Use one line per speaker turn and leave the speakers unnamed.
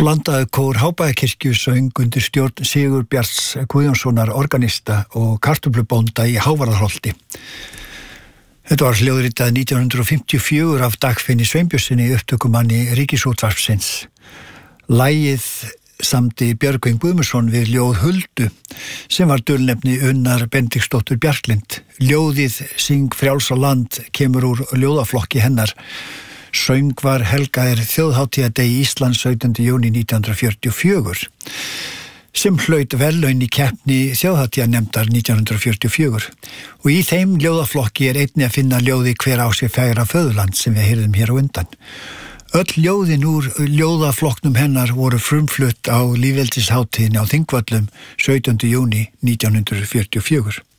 Blandaður kór Hábæjarkirkju söng undir stjórn Sigurbjarts Guðjónssonar organista og kartöflubónda í Hávarðarholti. Þetta var hljóðritað 1954 af Dagfinni Sveinbjörnssyni, upptökumanni Ríkisútvarpsins. Lagið samdi Björgvin Guðmundsson við ljóð Huldu, sem var dulnefni Unnar Benediktsdóttur Bjarklind. Ljóðið Syng frjáls á land kemur úr ljóðaflokki hennar. Söngvar helgaðir þjóðhátíðardegi Íslands 17. júní 1944, sem hlaut verðlaun í keppni þjóðhátíðarnefndar 1944. Og í þeim ljóðaflokki einnig að finna ljóði Hver á sér fegra föðurland sem við heyrðum hér á undan. Öll ljóðin úr ljóðaflokknum hennar voru frumflutt á lýðveldishátíðinni á Þingvöllum 17. júní 1944.